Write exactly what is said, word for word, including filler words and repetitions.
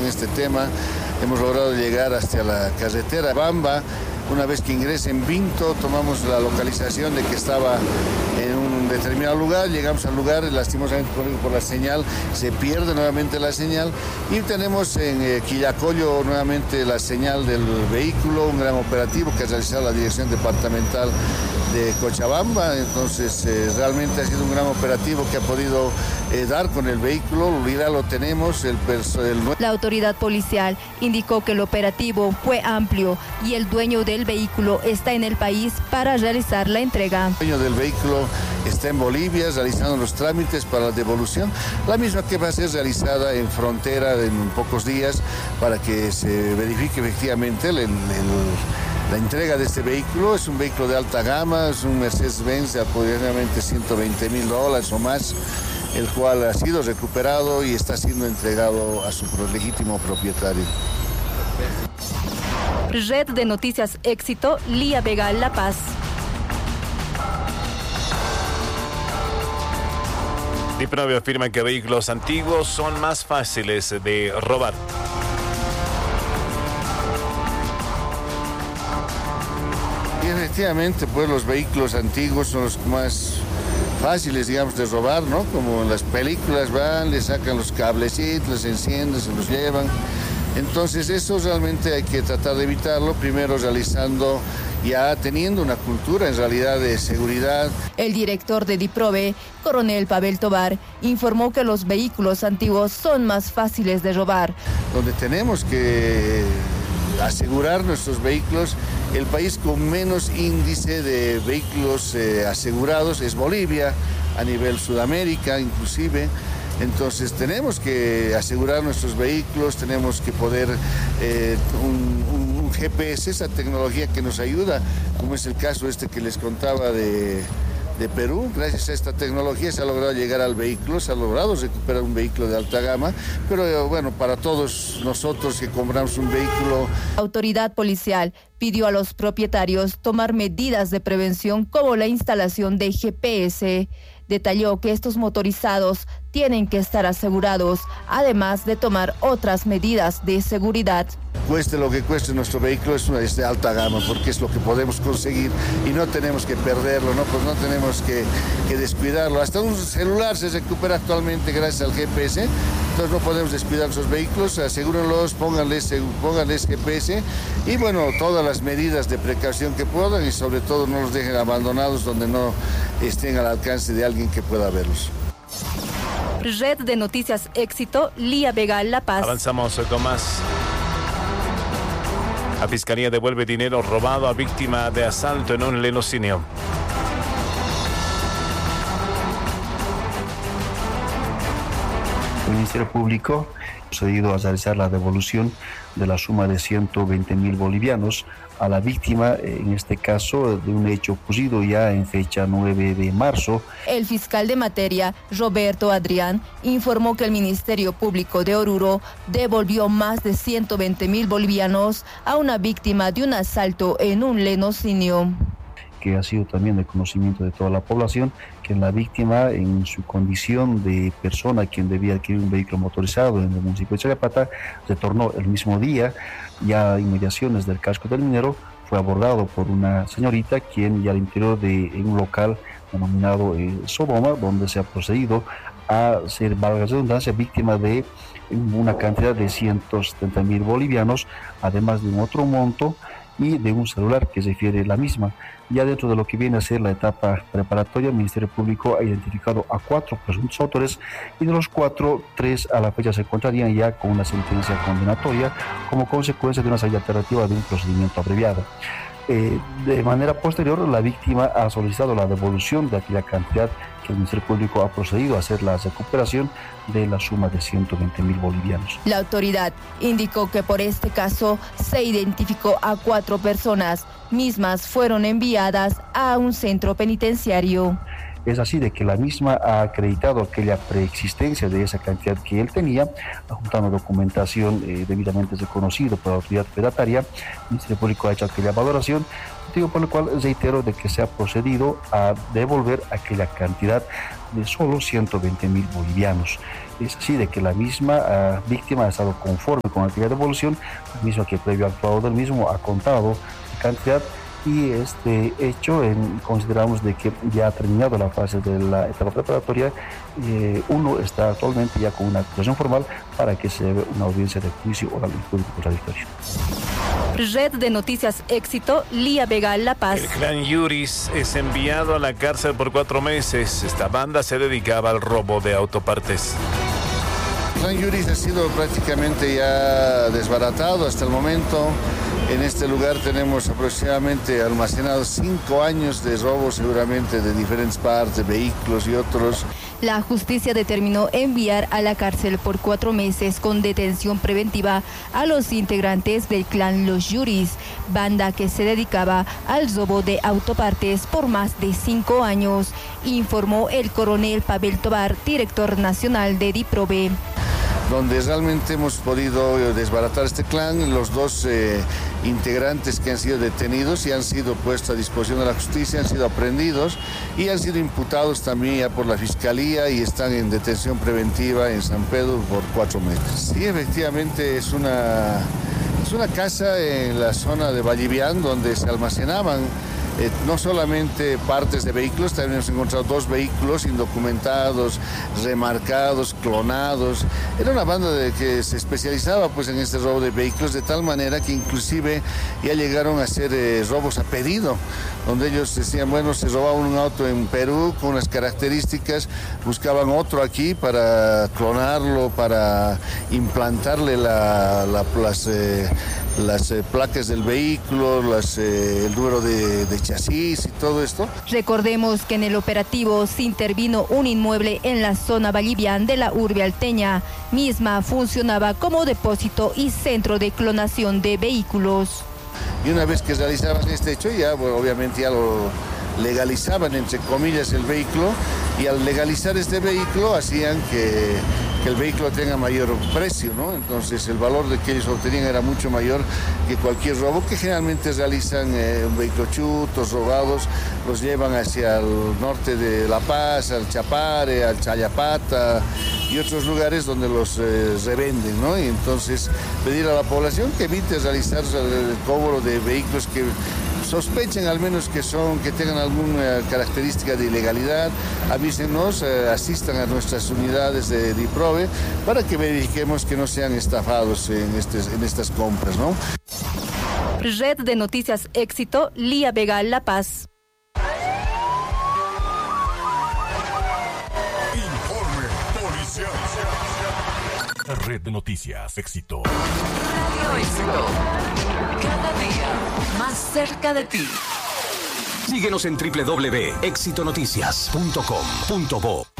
en este tema. Hemos logrado llegar hasta la carretera Bamba. Una vez que ingresa en Vinto, tomamos la localización de que estaba en un determinado lugar, llegamos al lugar, lastimosamente por, por la señal, se pierde nuevamente la señal y tenemos en eh, Quillacollo nuevamente la señal del vehículo, un gran operativo que ha realizado la Dirección Departamental de Cochabamba. Entonces eh, realmente ha sido un gran operativo que ha podido eh, dar con el vehículo, ya lo tenemos. El, el... La autoridad policial indicó que el operativo fue amplio y el dueño del vehículo está en el país para realizar la entrega. El dueño del vehículo está en Bolivia realizando los trámites para la devolución, la misma que va a ser realizada en frontera en pocos días para que se verifique efectivamente el, el, el la entrega de este vehículo. Es un vehículo de alta gama, es un Mercedes-Benz de aproximadamente ciento veinte mil dólares o más, el cual ha sido recuperado y está siendo entregado a su legítimo propietario. Red de Noticias Éxito, Lía Vega, La Paz. DIPROVE afirma que vehículos antiguos son más fáciles de robar. Y efectivamente, pues los vehículos antiguos son los más fáciles, digamos, de robar, ¿no? Como en las películas van, le sacan los cablecitos, los encienden, se los llevan. Entonces eso realmente hay que tratar de evitarlo, primero realizando, ya teniendo una cultura en realidad de seguridad. El director de DIPROVE, coronel Pavel Tobar, informó que los vehículos antiguos son más fáciles de robar. Donde tenemos que asegurar nuestros vehículos, el país con menos índice de vehículos eh, asegurados es Bolivia, a nivel Sudamérica inclusive. Entonces tenemos que asegurar nuestros vehículos, tenemos que poder eh, un, un, un G P S, esa tecnología que nos ayuda, como es el caso este que les contaba de, de Perú. Gracias a esta tecnología se ha logrado llegar al vehículo, se ha logrado recuperar un vehículo de alta gama, pero eh, bueno, para todos nosotros que compramos un vehículo. La autoridad policial pidió a los propietarios tomar medidas de prevención como la instalación de G P S. Detalló que estos motorizados tienen que estar asegurados, además de tomar otras medidas de seguridad. Cueste lo que cueste nuestro vehículo, es, una, es de alta gama, porque es lo que podemos conseguir y no tenemos que perderlo, ¿no? Pues no tenemos que, que descuidarlo. Hasta un celular se recupera actualmente gracias al G P S, entonces no podemos descuidar esos vehículos, asegúrenlos, pónganles, pónganles G P S y bueno, todas las medidas de precaución que puedan y sobre todo no los dejen abandonados donde no estén al alcance de alguien que pueda verlos. Red de Noticias Éxito, Lía Vega, La Paz. Avanzamos con más. La Fiscalía devuelve dinero robado a víctima de asalto en un lenocinio. El Ministerio Público ha procedido a realizar la devolución de la suma de ciento veinte mil bolivianos a la víctima, en este caso de un hecho ocurrido ya en fecha nueve de marzo. El fiscal de materia, Roberto Adrián, informó que el Ministerio Público de Oruro devolvió más de ciento veinte mil bolivianos a una víctima de un asalto en un lenocinio. Que ha sido también de conocimiento de toda la población, que la víctima en su condición de persona quien debía adquirir un vehículo motorizado en el municipio de Chacapata, retornó el mismo día, ya a inmediaciones del casco del Minero, fue abordado por una señorita quien ya al interior de un local denominado eh, Sodoma, donde se ha procedido a ser, valga la redundancia, víctima de una cantidad de ciento setenta mil bolivianos, además de un otro monto y de un celular que refiere la misma. Ya dentro de lo que viene a ser la etapa preparatoria, el Ministerio Público ha identificado a cuatro presuntos autores y de los cuatro, tres a la fecha se encontrarían ya con una sentencia condenatoria como consecuencia de una salida alternativa de un procedimiento abreviado. Eh, de manera posterior, la víctima ha solicitado la devolución de aquella cantidad que el Ministerio Público ha procedido a hacer la recuperación de la suma de ciento veinte mil bolivianos. La autoridad indicó que por este caso se identificó a cuatro personas, mismas fueron enviadas a un centro penitenciario. Es así de que la misma ha acreditado aquella preexistencia de esa cantidad que él tenía, juntando documentación eh, debidamente reconocida por la autoridad fedataria. El Ministerio Público ha hecho aquella valoración, motivo por el cual reitero de que se ha procedido a devolver aquella cantidad de solo ciento veinte mil bolivianos. Es así de que la misma uh, víctima ha estado conforme con aquella devolución, mismo que previo actuado del mismo ha contado la cantidad, y este hecho en, consideramos de que ya ha terminado la fase de la etapa preparatoria. Eh, uno está actualmente ya con una acusación formal para que se lleve una audiencia de juicio oral y público contradictorio. Red de Noticias Éxito, Lía Vega, La Paz. El clan Yuris es enviado a la cárcel por cuatro meses. Esta banda se dedicaba al robo de autopartes. El clan Yuris ha sido prácticamente ya desbaratado hasta el momento. En este lugar tenemos aproximadamente almacenados cinco años de robo, seguramente de diferentes partes, vehículos y otros. La justicia determinó enviar a la cárcel por cuatro meses con detención preventiva a los integrantes del clan Los Yuris, banda que se dedicaba al robo de autopartes por más de cinco años, informó el coronel Pavel Tobar, director nacional de DIPROVE. Donde realmente hemos podido desbaratar este clan. Los dos eh, integrantes que han sido detenidos y han sido puestos a disposición de la justicia han sido aprehendidos y han sido imputados también ya por la Fiscalía y están en detención preventiva en San Pedro por cuatro meses. Sí, efectivamente es una, es una casa en la zona de Vallivian donde se almacenaban Eh, no solamente partes de vehículos, también hemos encontrado dos vehículos indocumentados, remarcados, clonados. Era una banda de que se especializaba pues en este robo de vehículos, de tal manera que inclusive ya llegaron a hacer eh, robos a pedido, donde ellos decían, bueno, se robaban un auto en Perú con unas características, buscaban otro aquí para clonarlo, para implantarle la, la, las, eh, las eh, placas del vehículo, las, eh, el número de, de chasis y todo esto. Recordemos que en el operativo se intervino un inmueble en la zona Vallivian de la urbe alteña. Misma funcionaba como depósito y centro de clonación de vehículos. Y una vez que realizaban este hecho, ya bueno, obviamente ya lo legalizaban, entre comillas, el vehículo, y al legalizar este vehículo hacían que, que el vehículo tenga mayor precio, ¿no? Entonces el valor de que ellos obtenían era mucho mayor que cualquier robo que generalmente realizan eh, un vehículo chutos, robados, los llevan hacia el norte de La Paz, al Chapare, al Chayapata y otros lugares donde los eh, revenden, ¿no? Y entonces pedir a la población que evite realizar el cobro de vehículos que sospechen al menos que son, que tengan alguna característica de ilegalidad, avísenos, eh, asistan a nuestras unidades de DIPROVE para que verifiquemos que no sean estafados en, este, en estas compras, ¿no? Red de Noticias Éxito, Lía Vega, La Paz. Informe policial. Red de Noticias Éxito. Radio Éxito. Cada día más cerca de ti. Síguenos en doble u doble u doble u punto éxito noticias punto com punto bo.